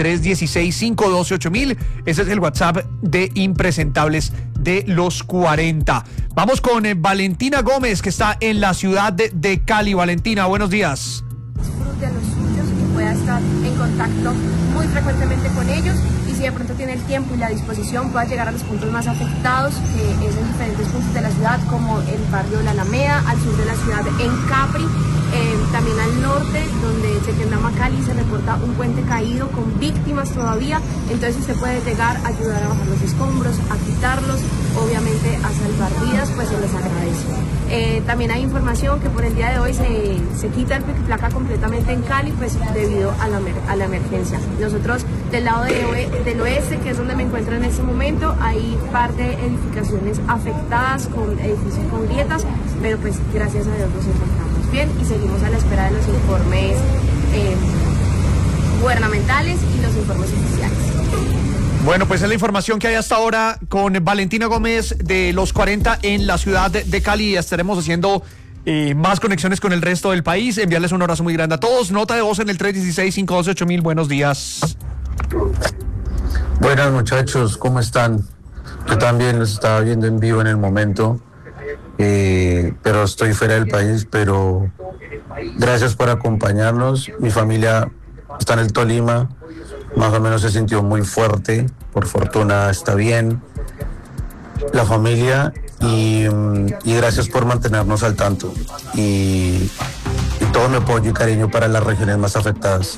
316-512-8000. Ese es el WhatsApp de Impresentables de los 40. Vamos con Valentina Gómez, que está en la ciudad de Cali. Valentina, buenos días. Disfrute a los suyos y pueda estar en contacto muy frecuentemente con ellos, y si de pronto tiene el tiempo y la disposición, pueda llegar a los puntos más afectados, que es en diferentes puntos de la ciudad, como el barrio de La Alameda, al sur de la ciudad en Capri, también al norte, donde se Tequendama, Cali, se reporta un puente caído con víctimas todavía. Entonces usted puede llegar a ayudar a bajar los escombros, a quitarlos, obviamente a salvar vidas, pues se les agradece. También hay información que por el día de hoy se quita el pico y placa completamente en Cali, pues debido a la emergencia. Nosotros del lado del oeste, que es donde me encuentro en este momento, hay par de edificaciones afectadas, con edificios con grietas, pero pues gracias a Dios nos encontramos bien y seguimos a la espera de los informes gubernamentales y los informes oficiales. Bueno, pues es la información que hay hasta ahora con Valentina Gómez de los 40 en la ciudad de Cali. Estaremos haciendo más conexiones con el resto del país. Enviarles un abrazo muy grande a todos. Nota de voz en el 316-512-8000. Buenos días. Buenas, muchachos, ¿cómo están? Yo también los estaba viendo en vivo en el momento, pero estoy fuera del país, pero gracias por acompañarnos. Mi familia está en el Tolima, más o menos se sintió muy fuerte, por fortuna está bien la familia, y gracias por mantenernos al tanto y todo mi apoyo y cariño para las regiones más afectadas.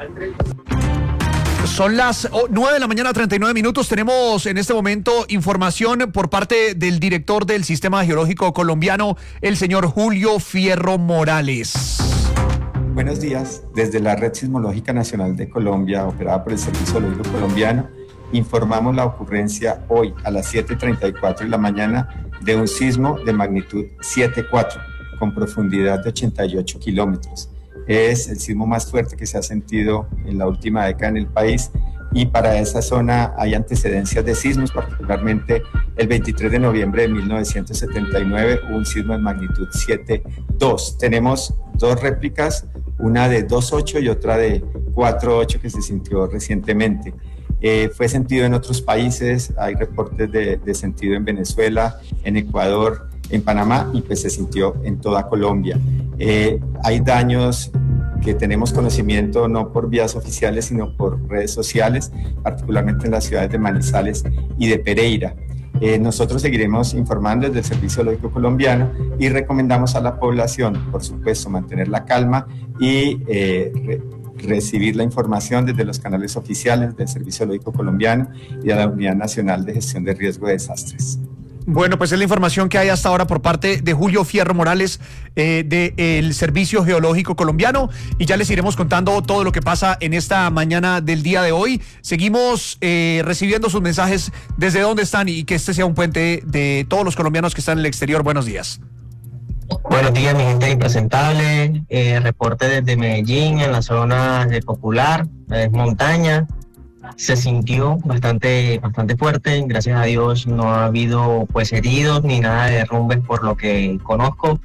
Son las 9 de la mañana, 39 minutos. Tenemos en este momento información por parte del director del Sistema Geológico Colombiano, el señor Julio Fierro Morales. Buenos días. Desde la Red Sismológica Nacional de Colombia, operada por el Servicio Geológico Colombiano, informamos la ocurrencia hoy a las 7:34 de la mañana de un sismo de magnitud 7.4 con profundidad de 88 kilómetros. Es el sismo más fuerte que se ha sentido en la última década en el país, y para esa zona hay antecedencias de sismos, particularmente el 23 de noviembre de 1979 hubo un sismo de magnitud 7.2. Tenemos dos réplicas, una de 2.8 y otra de 4.8 que se sintió recientemente. Fue sentido en otros países, hay reportes de sentido en Venezuela, en Ecuador, en Panamá, y pues se sintió en toda Colombia. Hay daños que tenemos conocimiento no por vías oficiales, sino por redes sociales, particularmente en las ciudades de Manizales y de Pereira. Nosotros seguiremos informando desde el Servicio Geológico Colombiano y recomendamos a la población, por supuesto, mantener la calma y recibir la información desde los canales oficiales del Servicio Geológico Colombiano y de la Unidad Nacional de Gestión de Riesgo de Desastres. Bueno, pues es la información que hay hasta ahora por parte de Julio Fierro Morales del Servicio Geológico Colombiano, y ya les iremos contando todo lo que pasa en esta mañana del día de hoy. Seguimos recibiendo sus mensajes desde donde están, y que este sea un puente de todos los colombianos que están en el exterior. Buenos días. Buenos días, mi gente impresentable. Reporte desde Medellín, en la zona de Popular, montaña. Se sintió bastante fuerte. Gracias a Dios no ha habido pues heridos ni nada de derrumbes por lo que conozco.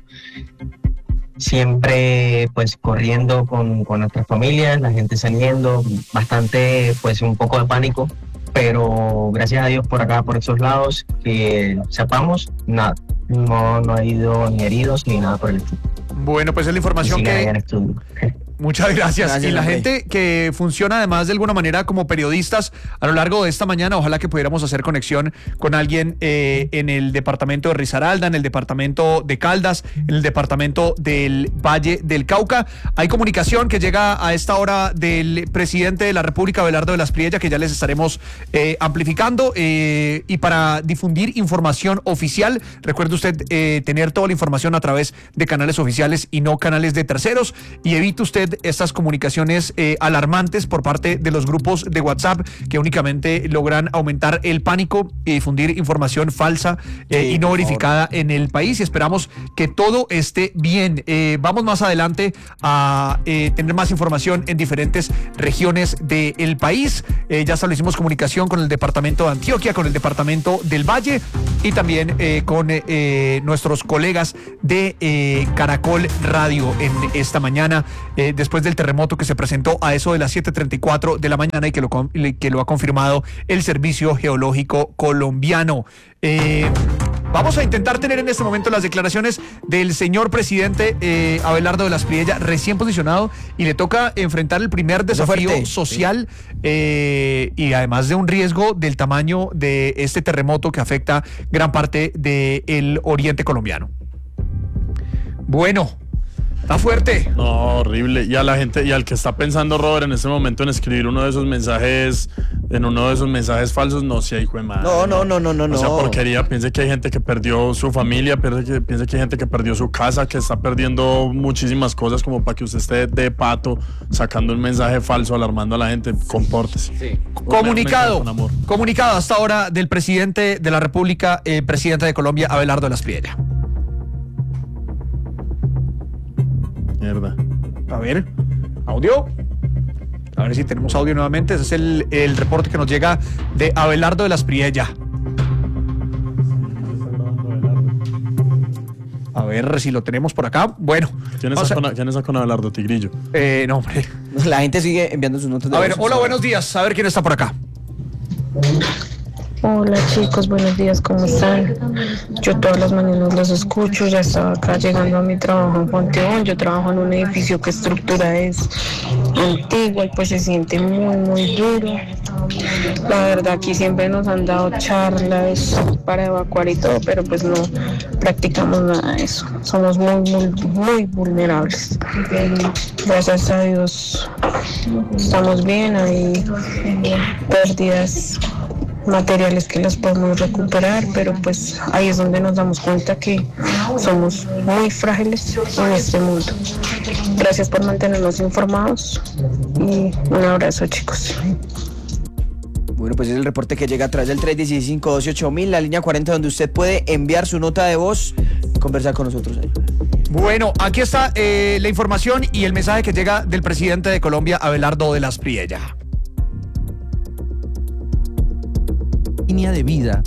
Siempre pues corriendo con nuestras familias, la gente saliendo, bastante pues un poco de pánico, pero gracias a Dios por acá, por esos lados, que sepamos, nada, no ha habido ni heridos ni nada por el estilo. Bueno, pues es la información que... Muchas gracias. Y la gente que funciona además de alguna manera como periodistas a lo largo de esta mañana, ojalá que pudiéramos hacer conexión con alguien en el departamento de Risaralda, en el departamento de Caldas, en el departamento del Valle del Cauca. Hay comunicación que llega a esta hora del presidente de la República, Abelardo de las Priella, que ya les estaremos amplificando, y para difundir información oficial, recuerde usted tener toda la información a través de canales oficiales y no canales de terceros, y evite usted estas comunicaciones alarmantes por parte de los grupos de WhatsApp que únicamente logran aumentar el pánico y difundir información falsa y no verificada en el país, y esperamos que todo esté bien. Vamos más adelante a tener más información en diferentes regiones del país. Ya establecimos comunicación con el departamento de Antioquia, con el departamento del Valle, y también con nuestros colegas de Caracol Radio en esta mañana. después del terremoto que se presentó a eso de las 7:34 de la mañana y que lo ha confirmado el Servicio Geológico Colombiano. Vamos a intentar tener en este momento las declaraciones del señor presidente Abelardo de las Priella, recién posicionado, y le toca enfrentar el primer desafío social, y además de un riesgo del tamaño de este terremoto que afecta gran parte del oriente colombiano. Bueno, está fuerte. No, horrible. Y a la gente, y al que está pensando, Robert, en este momento en escribir uno de esos mensajes falsos, no sea hijo de madre. No. O sea, porquería. Piense que hay gente que perdió su familia, piense que hay gente que perdió su casa, que está perdiendo muchísimas cosas como para que usted esté de pato sacando un mensaje falso, alarmando a la gente. Compórtese. Sí. Comunicado hasta ahora del presidente de la República, presidente de Colombia, Abelardo de las Priella. Mierda. A ver, audio. A ver si tenemos audio nuevamente. Ese es el reporte que nos llega de Abelardo de las Priella. A ver si lo tenemos por acá. Bueno. ¿Quién está con Abelardo, Tigrillo? No, hombre. La gente sigue enviando sus notas de voz. A ver, hola, buenos días. A ver quién está por acá. Hola chicos, buenos días, ¿cómo están? Yo todas las mañanas los escucho, ya estaba acá llegando a mi trabajo en Ponteón. Yo trabajo en un edificio que estructura es antigua y pues se siente muy duro. La verdad aquí siempre nos han dado charlas para evacuar y todo, pero pues no practicamos nada de eso. Somos muy vulnerables. Gracias a Dios estamos bien, hay pérdidas materiales que las podemos recuperar, pero pues ahí es donde nos damos cuenta que somos muy frágiles en este mundo. Gracias por mantenernos informados y un abrazo, chicos. Bueno, pues es el reporte que llega a través del 316-512-8000, la línea 40, donde usted puede enviar su nota de voz y conversar con nosotros ahí. Bueno, aquí está la información y el mensaje que llega del presidente de Colombia, Abelardo de las Priella. Línea de vida.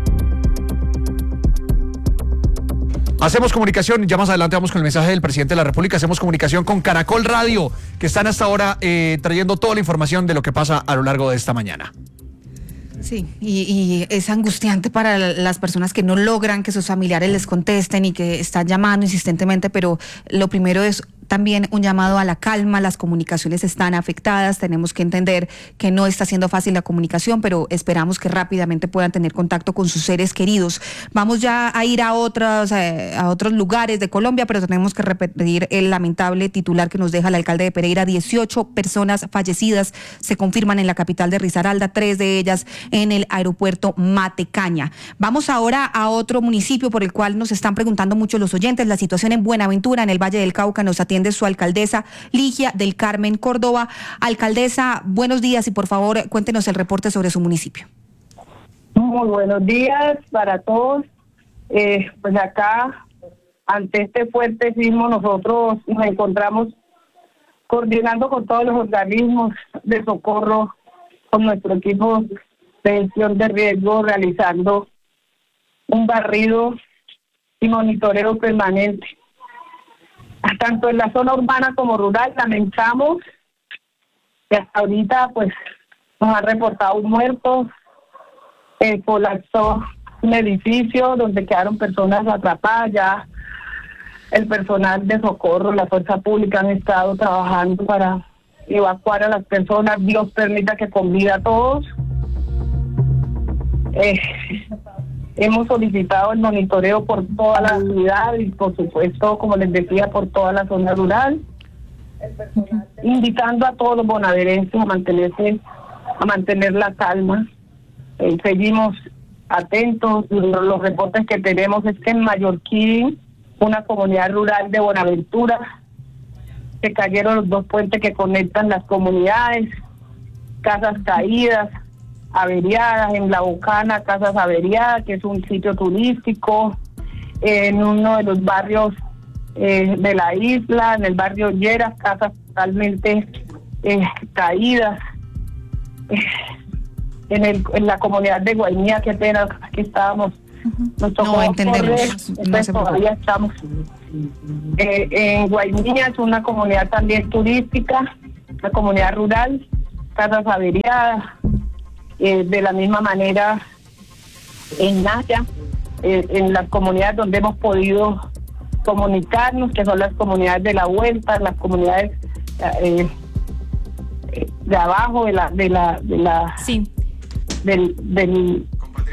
Hacemos comunicación, ya más adelante vamos con el mensaje del presidente de la República. Hacemos comunicación con Caracol Radio, que están hasta ahora trayendo toda la información de lo que pasa a lo largo de esta mañana. Sí, y es angustiante para las personas que no logran que sus familiares les contesten y que están llamando insistentemente, pero lo primero es también un llamado a la calma. Las comunicaciones están afectadas, tenemos que entender que no está siendo fácil la comunicación, pero esperamos que rápidamente puedan tener contacto con sus seres queridos. Vamos ya a ir a otros lugares de Colombia, pero tenemos que repetir el lamentable titular que nos deja el alcalde de Pereira. 18 personas fallecidas se confirman en la capital de Risaralda, 3 de ellas en el aeropuerto Matecaña. Vamos ahora a otro municipio por el cual nos están preguntando mucho los oyentes. La situación en Buenaventura, en el Valle del Cauca, nos atiende su alcaldesa Ligia del Carmen Córdoba. Alcaldesa, buenos días y por favor cuéntenos el reporte sobre su municipio. Muy buenos días para todos. Pues acá, ante este fuerte sismo, nosotros nos encontramos coordinando con todos los organismos de socorro, con nuestro equipo de gestión de riesgo, realizando un barrido y monitoreo permanente. Tanto en la zona urbana como rural. Lamentamos que hasta ahorita pues nos han reportado un muerto, colapsó un edificio donde quedaron personas atrapadas. Ya el personal de socorro, la fuerza pública han estado trabajando para evacuar a las personas. Dios permita que con vida a todos. Hemos solicitado el monitoreo por toda la ciudad y por supuesto, como les decía, por toda la zona rural, invitando a todos los bonaerenses a mantener la calma. Seguimos atentos. Los reportes que tenemos es que en Mallorquín, una comunidad rural de Buenaventura, se cayeron los 2 puentes que conectan las comunidades, casas caídas, averiadas. En La Bocana, casas averiadas, que es un sitio turístico. En uno de los barrios de la isla, en el barrio Lleras, casas totalmente caídas. En la comunidad de Guainía, qué pena, aquí estábamos. Nos tocó no entendemos. Todavía estamos En Guainía es una comunidad también turística, una comunidad rural, casas averiadas. De la misma manera en Naya, en las comunidades donde hemos podido comunicarnos, que son las comunidades de la vuelta, las comunidades de abajo sí. del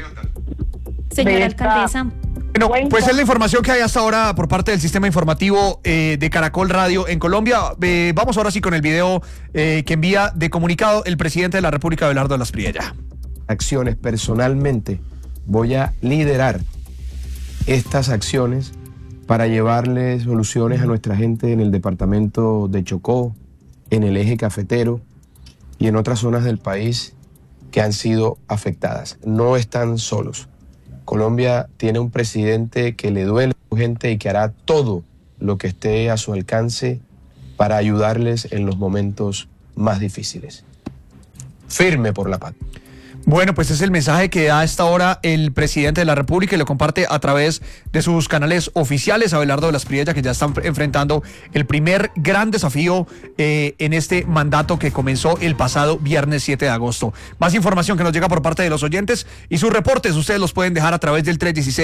señora alcaldesa. Bueno, pues es la información que hay hasta ahora por parte del sistema informativo de Caracol Radio en Colombia. Vamos ahora sí con el video que envía de comunicado el presidente de la República, Abelardo de las Priella. Acciones, personalmente voy a liderar estas acciones para llevarle soluciones a nuestra gente en el departamento de Chocó, en el eje cafetero y en otras zonas del país que han sido afectadas. No están solos. Colombia tiene un presidente que le duele a su gente y que hará todo lo que esté a su alcance para ayudarles en los momentos más difíciles. Firme por la paz. Bueno, pues es el mensaje que da a esta hora el presidente de la República y lo comparte a través de sus canales oficiales. Abelardo de las Priella, que ya están enfrentando el primer gran desafío en este mandato que comenzó el pasado viernes 7 de agosto. Más información que nos llega por parte de los oyentes y sus reportes ustedes los pueden dejar a través del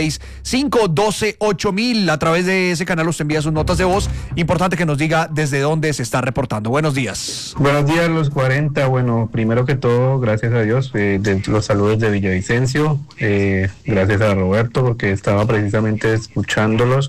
316-512-8000. A través de ese canal usted envía sus notas de voz. Importante que nos diga desde dónde se está reportando. Buenos días. Buenos días, los 40. Bueno, primero que todo, gracias a Dios, de los saludos de Villavicencio, gracias a Roberto porque estaba precisamente escuchándolos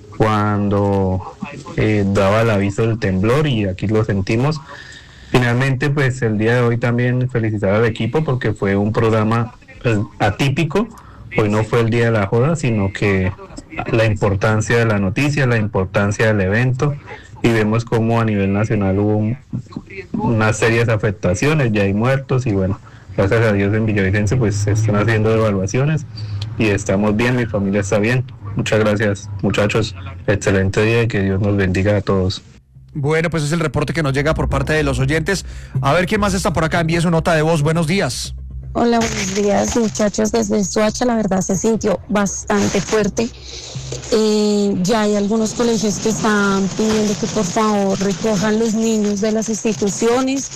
cuando daba el aviso del temblor y aquí lo sentimos. Finalmente, pues el día de hoy también felicitar al equipo porque fue un programa atípico. Hoy no fue el día de la joda, sino que la importancia de la noticia, la importancia del evento, y vemos cómo a nivel nacional hubo unas serias afectaciones, ya hay muertos y bueno, gracias a Dios en Villavicencio pues se están haciendo evaluaciones y estamos bien, mi familia está bien. Muchas gracias, muchachos, excelente día y que Dios nos bendiga a todos. Bueno, pues es el reporte que nos llega por parte de los oyentes. A ver quién más está por acá, envíe su nota de voz. Buenos días. Hola, buenos días, muchachos. Desde Soacha la verdad se sintió bastante fuerte. Ya hay algunos colegios que están pidiendo que por favor recojan los niños de las instituciones.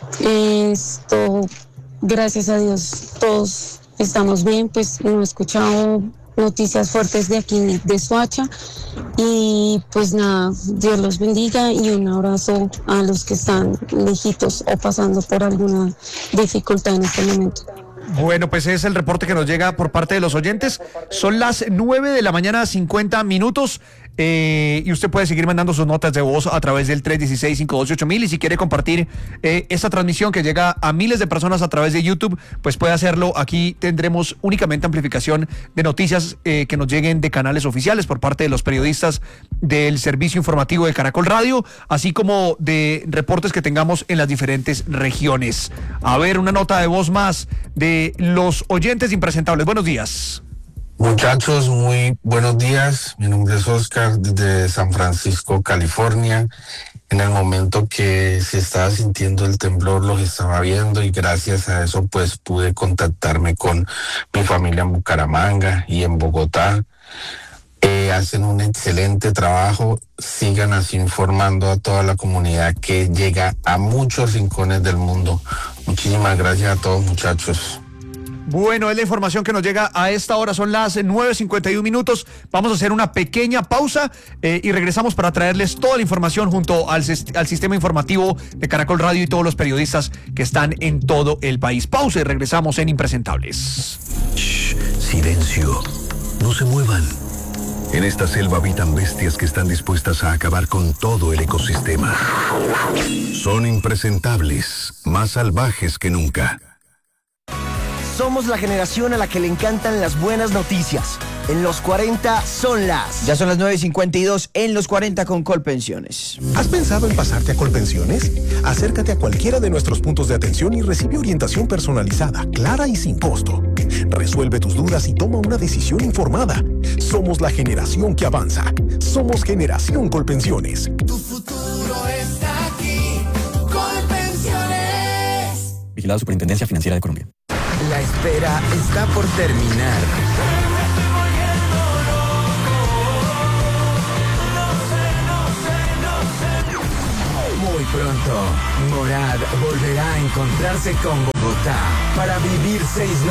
Gracias a Dios todos estamos bien, pues no he escuchado noticias fuertes de aquí de Soacha y pues nada, Dios los bendiga y un abrazo a los que están lejitos o pasando por alguna dificultad en este momento. Bueno, pues es el reporte que nos llega por parte de los oyentes. Son las 9 de la mañana, 50 minutos. Y usted puede seguir mandando sus notas de voz a través del 316-512-8000 y si quiere compartir esta transmisión que llega a miles de personas a través de YouTube, pues puede hacerlo. Aquí tendremos únicamente amplificación de noticias que nos lleguen de canales oficiales por parte de los periodistas del servicio informativo de Caracol Radio, así como de reportes que tengamos en las diferentes regiones. A ver, una nota de voz más de los oyentes impresentables. Buenos días. Muchachos, muy buenos días. Mi nombre es Oscar, desde San Francisco, California. En el momento que se estaba sintiendo el temblor, los estaba viendo y gracias a eso pues pude contactarme con mi familia en Bucaramanga y en Bogotá. Hacen un excelente trabajo. Sigan así informando a toda la comunidad que llega a muchos rincones del mundo. Muchísimas gracias a todos, muchachos. Bueno, es la información que nos llega a esta hora, son las 9:51 minutos. Vamos a hacer una pequeña pausa y regresamos para traerles toda la información junto al sistema informativo de Caracol Radio y todos los periodistas que están en todo el país. Pausa y regresamos en Impresentables. Shh, silencio, no se muevan. En esta selva habitan bestias que están dispuestas a acabar con todo el ecosistema. Son impresentables, más salvajes que nunca. Somos la generación a la que le encantan las buenas noticias. En los 40 son las... Ya son las 9:52 en los 40 con Colpensiones. ¿Has pensado en pasarte a Colpensiones? Acércate a cualquiera de nuestros puntos de atención y recibe orientación personalizada, clara y sin costo. Resuelve tus dudas y toma una decisión informada. Somos la generación que avanza. Somos Generación Colpensiones. Tu futuro está aquí. Colpensiones. Vigilado Superintendencia Financiera de Colombia. La espera está por terminar. Pronto, Morad volverá a encontrarse con Bogotá para vivir 6 noches